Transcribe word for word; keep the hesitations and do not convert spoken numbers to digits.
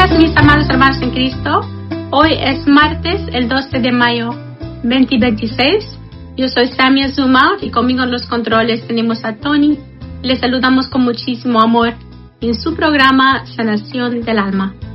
días, mis amados hermanos en Cristo. Hoy es martes, el doce de mayo veinte veintiséis. Yo soy Samia Zuma y conmigo en los controles tenemos a Tony. Les saludamos con muchísimo amor en su programa Sanación del Alma.